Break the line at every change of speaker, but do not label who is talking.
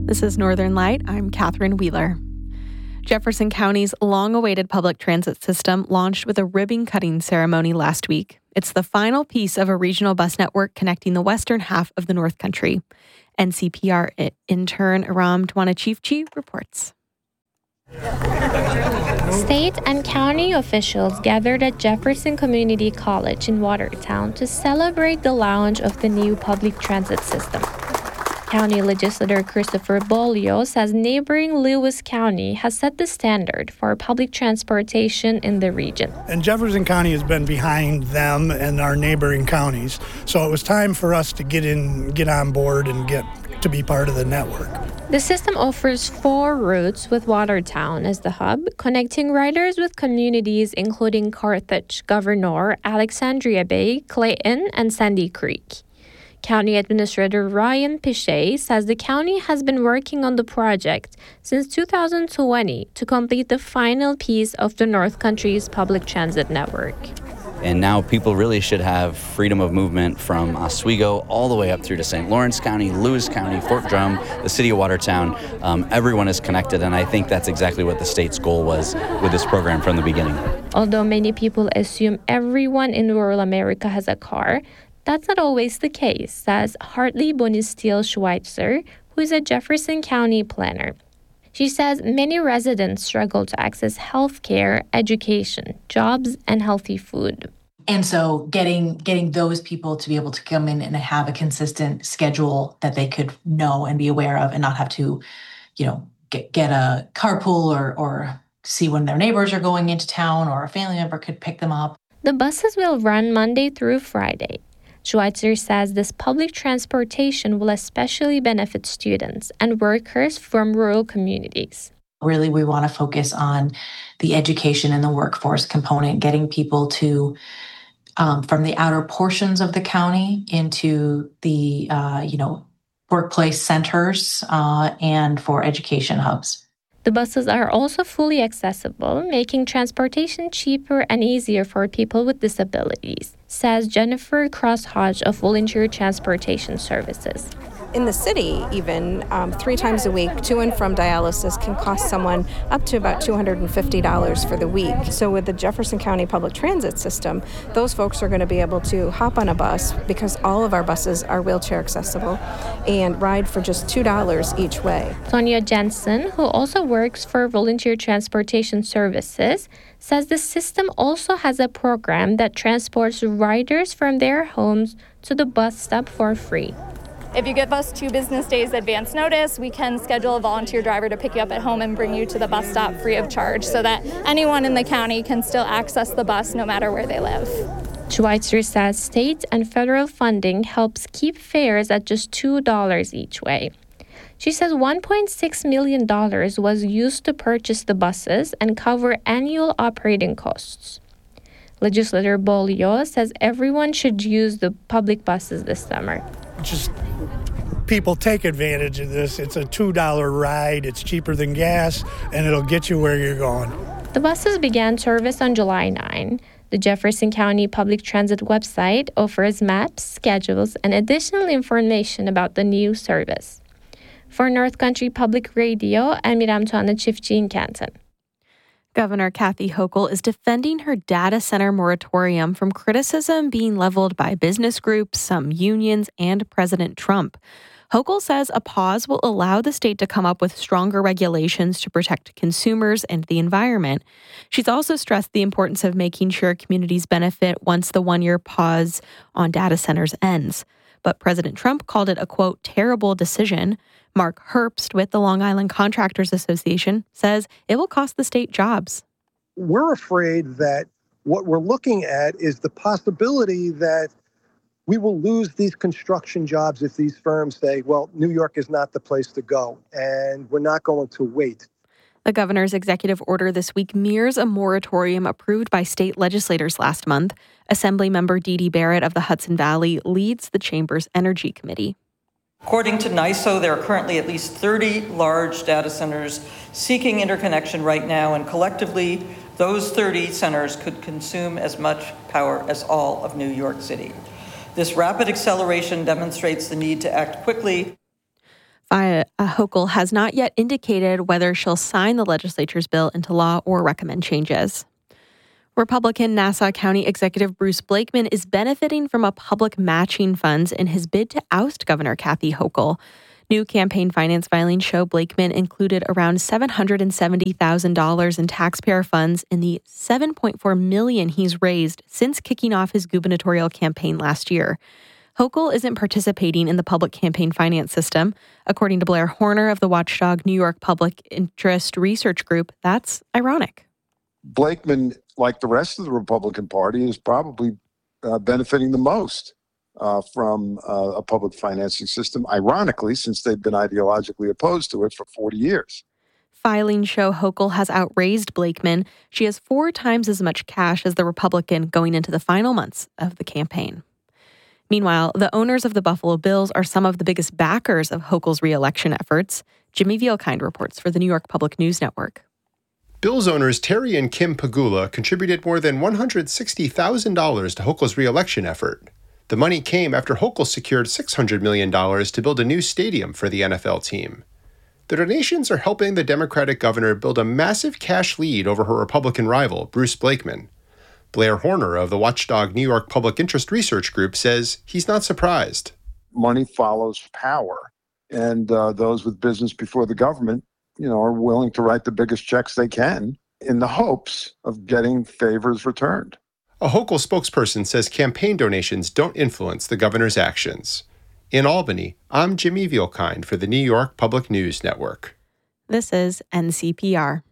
This is Northern Light. I'm Catherine Wheeler. Jefferson County's long-awaited public transit system launched with a ribbon-cutting ceremony last week. It's the final piece of a regional bus network connecting the western half of the North Country. NCPR intern Aram Dwanachifchi reports.
State and county officials gathered at Jefferson Community College in Watertown to celebrate the launch of the new public transit system. County Legislator Christopher Bolio says neighboring Lewis County has set the standard for public transportation in the region.
And Jefferson County has been behind them and our neighboring counties. So it was time for us to get on board and get to be part of the network.
The system offers 4 routes with Watertown as the hub, connecting riders with communities including Carthage, Governor, Alexandria Bay, Clayton, and Sandy Creek. County Administrator Ryan Pichet says the county has been working on the project since 2020 to complete the final piece of the North Country's public transit network.
And now people really should have freedom of movement from Oswego all the way up through to St. Lawrence County, Lewis County, Fort Drum, the city of Watertown. Everyone is connected, and I think that's exactly what the state's goal was with this program from the beginning.
Although many people assume everyone in rural America has a car, that's not always the case, says Hartley Bonisteel Schweitzer, who is a Jefferson County planner. She says many residents struggle to access health care, education, jobs, and healthy food.
And so getting those people to be able to come in and have a consistent schedule that they could know and be aware of and not have to, get a carpool or see when their neighbors are going into town or a family member could pick them up.
The buses will run Monday through Friday. Schweitzer says this public transportation will especially benefit students and workers from rural communities.
Really, we want to focus on the education and the workforce component, getting people to from the outer portions of the county into the workplace centers and for education hubs.
The buses are also fully accessible, making transportation cheaper and easier for people with disabilities, says Jennifer Cross-Hodge of Volunteer Transportation Services.
In the city, even 3 times a week, to and from dialysis can cost someone up to about $250 for the week. So with the Jefferson County Public Transit System, those folks are going to be able to hop on a bus, because all of our buses are wheelchair accessible, and ride for just $2 each way.
Sonia Jensen, who also works for Volunteer Transportation Services, says the system also has a program that transports riders from their homes to the bus stop for free.
If you give us 2 business days advance notice, we can schedule a volunteer driver to pick you up at home and bring you to the bus stop free of charge so that anyone in the county can still access the bus no matter where they live.
Schweitzer says state and federal funding helps keep fares at just $2 each way. She says $1.6 million was used to purchase the buses and cover annual operating costs. Legislator Bolio says everyone should use the public buses this summer.
Just people take advantage of this. It's a $2 ride. It's cheaper than gas, and it'll get you where you're going.
The buses began service on July 9. The Jefferson County Public Transit website offers maps, schedules, and additional information about the new service. For North Country Public Radio, I'm Miram Dwanachifchi in Canton.
Governor Kathy Hochul is defending her data center moratorium from criticism being leveled by business groups, some unions, and President Trump. Hochul says a pause will allow the state to come up with stronger regulations to protect consumers and the environment. She's also stressed the importance of making sure communities benefit once the 1-year pause on data centers ends. But President Trump called it a, quote, terrible decision. Mark Herbst with the Long Island Contractors Association says it will cost the state jobs.
We're afraid that what we're looking at is the possibility that we will lose these construction jobs if these firms say, well, New York is not the place to go, and we're not going to wait.
The governor's executive order this week mirrors a moratorium approved by state legislators last month. Assemblymember Dee Dee Barrett of the Hudson Valley leads the chamber's Energy Committee.
According to NYSO, there are currently at least 30 large data centers seeking interconnection right now, and collectively, those 30 centers could consume as much power as all of New York City. This rapid acceleration demonstrates the need to act quickly.
Hochul has not yet indicated whether she'll sign the legislature's bill into law or recommend changes. Republican Nassau County Executive Bruce Blakeman is benefiting from a public matching funds in his bid to oust Governor Kathy Hochul. New campaign finance filings show Blakeman included around $770,000 in taxpayer funds in the $7.4 million he's raised since kicking off his gubernatorial campaign last year. Hochul isn't participating in the public campaign finance system. According to Blair Horner of the watchdog New York Public Interest Research Group, that's ironic.
Blakeman, like the rest of the Republican Party, is probably benefiting the most from a public financing system, ironically, since they've been ideologically opposed to it for 40 years.
Filings show Hochul has outraised Blakeman. She has 4 times as much cash as the Republican going into the final months of the campaign. Meanwhile, the owners of the Buffalo Bills are some of the biggest backers of Hochul's re-election efforts. Jimmy Vielkind reports for the New York Public News Network.
Bills owners Terry and Kim Pagula contributed more than $160,000 to Hochul's re-election effort. The money came after Hochul secured $600 million to build a new stadium for the NFL team. The donations are helping the Democratic governor build a massive cash lead over her Republican rival, Bruce Blakeman. Blair Horner of the watchdog New York Public Interest Research Group says he's not surprised.
Money follows power, and those with business before the government, are willing to write the biggest checks they can in the hopes of getting favors returned.
A Hochul spokesperson says campaign donations don't influence the governor's actions. In Albany, I'm Jimmy Vielkind for the New York Public News Network.
This is NCPR.